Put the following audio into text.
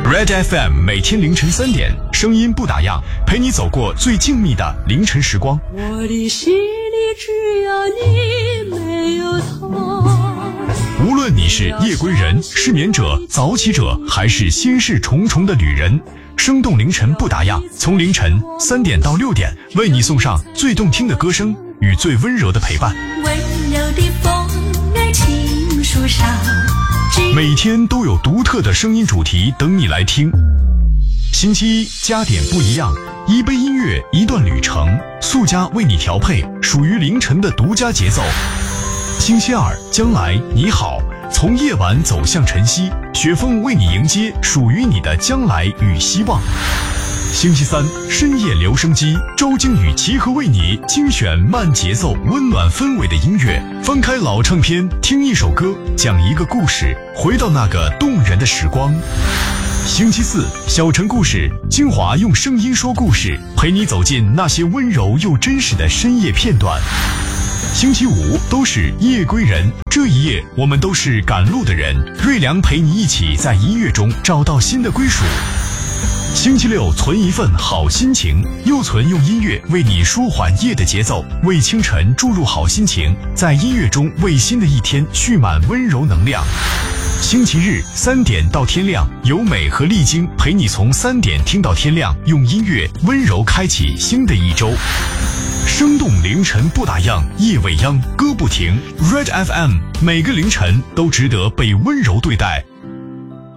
Red FM 每天凌晨3点，声音不打烊，陪你走过最静谧的凌晨时光。 我的心里只有你，没有他。 无论你是夜归人、失眠者、早起者，还是心事重重的旅人，生动凌晨不打烊，从凌晨3点到6点，为你送上最动听的歌声与最温柔的陪伴。 温柔的风儿轻树上， 每天都有独特的声音主题等你来听。星期一加点不一样，一杯音乐一段旅程，速加为你调配属于凌晨的独家节奏。星期二将来你好，从夜晚走向晨曦，雪峰为你迎接属于你的将来与希望。星期三深夜留声机，周京与齐和为你精选慢节奏温暖氛围的音乐，翻开老唱片，听一首歌，讲一个故事，回到那个动人的时光。星期四小城故事，精华用声音说故事，陪你走进那些温柔又真实的深夜片段。星期五都是夜归人，这一夜我们都是赶路的人，瑞良陪你一起在音乐中找到新的归属。星期六存一份好心情，又存用音乐为你舒缓夜的节奏，为清晨注入好心情，在音乐中为新的一天蓄满温柔能量。星期日3点到天亮，由美和丽晶陪你从3点听到天亮，用音乐温柔开启新的一周。生动凌晨不打烊，夜未央歌不停。Red FM 每个凌晨都值得被温柔对待。